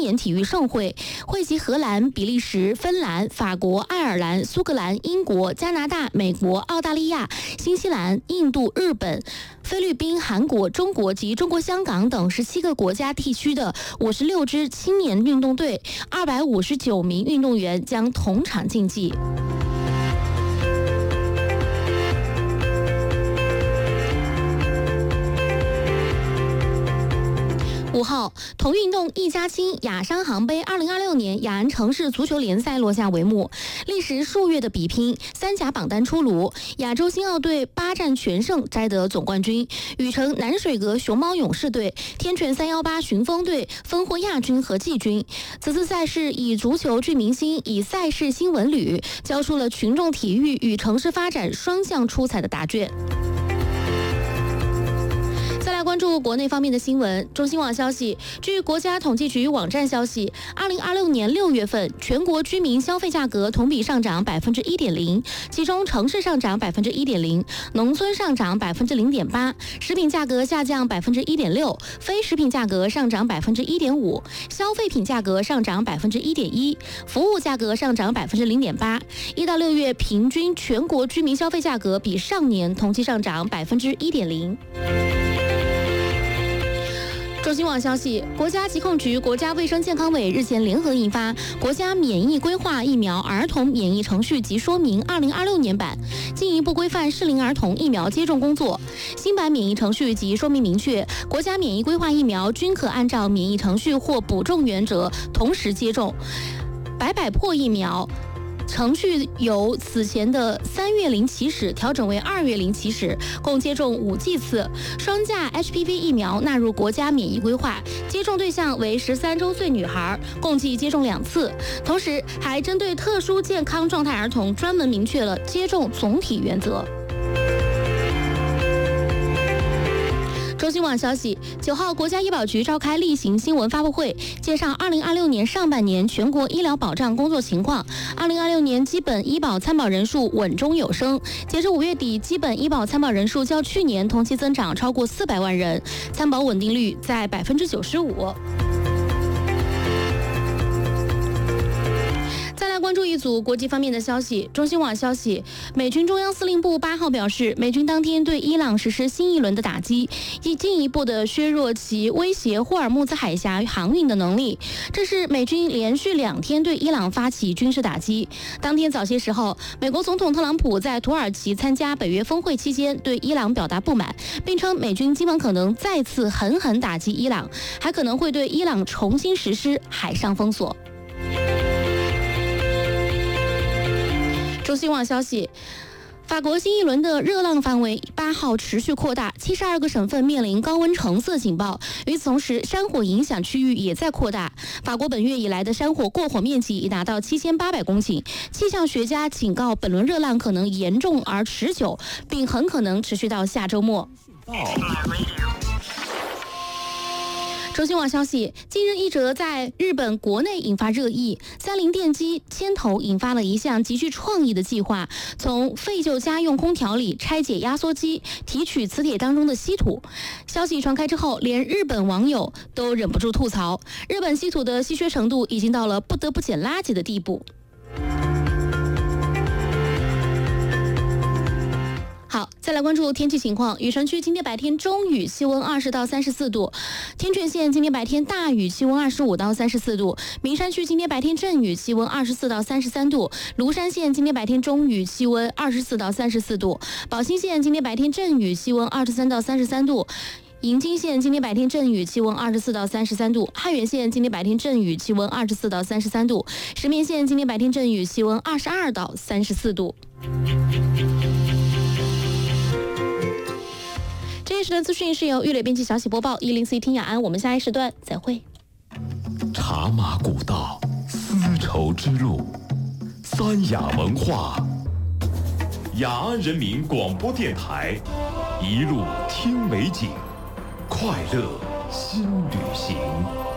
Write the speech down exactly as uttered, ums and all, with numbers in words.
年体育盛会，汇集荷兰、比利时、芬兰、法国、爱尔兰、苏格兰、英国、加拿大、美国、澳大利亚、新西兰、印度、日本、菲律宾、韩国、中国及中国香港等十七个国家地区的五十六支青年运动队，二百五十九名运动员将同场竞技。五号，同运动一家亲亚商行杯二零二六年雅安城市足球联赛落下帷幕，历时数月的比拼，三甲榜单出炉，亚洲新奥队八战全胜，摘得总冠军。禹城南水阁熊猫勇士队、天泉三一八寻风队分获亚军和季军。此次赛事以足球聚明星，以赛事新闻旅，交出了群众体育与城市发展双向出彩的答卷。关注国内方面的新闻，中新网消息，据国家统计局网站消息，二零二六年六月份，全国居民消费价格同比上涨百分之一点零，其中城市上涨百分之一点零，农村上涨百分之零点八，食品价格下降百分之一点六，非食品价格上涨百分之一点五，消费品价格上涨百分之一点一，服务价格上涨百分之零点八。一到六月平均全国居民消费价格比上年同期上涨百分之一点零。中新网消息，国家疾控局、国家卫生健康委日前联合印发《国家免疫规划疫苗儿童免疫程序及说明（二零二六年版）》，进一步规范适龄儿童疫苗接种工作。新版免疫程序及说明明确，国家免疫规划疫苗均可按照免疫程序或补种原则同时接种。百百破疫苗程序由此前的三月零起始调整为二月零起始，共接种五剂次。双价 H P V 疫苗纳入国家免疫规划，接种对象为十三周岁女孩，共计接种两次。同时，还针对特殊健康状态儿童专门明确了接种总体原则。中新网消息，九号，国家医保局召开例行新闻发布会，介绍二零二六年上半年全国医疗保障工作情况。二零二六年基本医保参保人数稳中有升，截至五月底，基本医保参保人数较去年同期增长超过四百万人，参保稳定率在百分之九十五。再来关注一组国际方面的消息。中新网消息，美军中央司令部八号表示，美军当天对伊朗实施新一轮的打击，以进一步的削弱其威胁霍尔木兹海峡航运的能力。这是美军连续两天对伊朗发起军事打击。当天早些时候，美国总统特朗普在土耳其参加北约峰会期间对伊朗表达不满，并称美军今晚可能再次狠狠打击伊朗，还可能会对伊朗重新实施海上封锁。中新网消息，法国新一轮的热浪范围八号持续扩大，七十二个省份面临高温橙色警报。与此同时，山火影响区域也在扩大。法国本月以来的山火过火面积已达到七千八百公顷。气象学家警告，本轮热浪可能严重而持久，并很可能持续到下周末。中新网消息，近日一则在日本国内引发热议，三菱电机牵头引发了一项极具创意的计划，从废旧家用空调里拆解压缩机，提取磁铁当中的稀土。消息传开之后，连日本网友都忍不住吐槽，日本稀土的稀缺程度已经到了不得不捡垃圾的地步。好，再来关注天气情况。雨城区今天白天中雨，气温二十到三十四度；天泉县今天白天大雨，气温二十五到三十四度；名山区今天白天阵雨，气温二十四到三十三度；庐山县今天白天中雨，气温二十四到三十四度；宝兴县今天白天阵雨，气温二十三到三十三度；银津县今天白天阵雨，气温二十四到三十三度；汉源县今天白天阵雨，气温二十四到三十三度；石棉县今天白天阵雨，气温二十二到三十四度。这一时段资讯是由玉磊编辑小喜播报，一零四听雅安，我们下一时段再会。 茶马古道，丝绸之路，三雅文化，雅安人民广播电台，一路听美景，快乐新旅行。